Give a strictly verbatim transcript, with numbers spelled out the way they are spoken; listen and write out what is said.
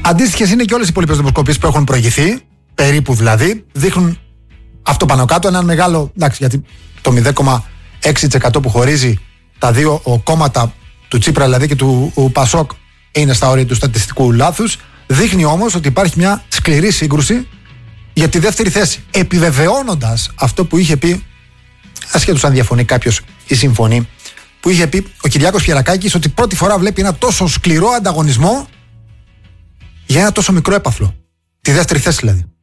Αντίστοιχες είναι και όλες οι υπόλοιπες δημοσκοπήσεις που έχουν προηγηθεί, περίπου δηλαδή, δείχνουν αυτό πάνω κάτω. Έναν μεγάλο, εντάξει, γιατί το μηδέν κόμμα έξι τοις εκατό που χωρίζει τα δύο ο, κόμματα του Τσίπρα δηλαδή και του ο, Πασόκ είναι στα όρια του στατιστικού λάθους. Δείχνει όμως ότι υπάρχει μια σκληρή σύγκρουση για τη δεύτερη θέση. Επιβεβαιώνοντας αυτό που είχε πει, ασχέτως αν διαφωνεί κάποιος ή συμφωνεί, που είχε πει ο Κυριάκος Πιερακάκης, ότι πρώτη φορά βλέπει ένα τόσο σκληρό ανταγωνισμό για ένα τόσο μικρό έπαθλο. Τη δεύτερη θέση δηλαδή.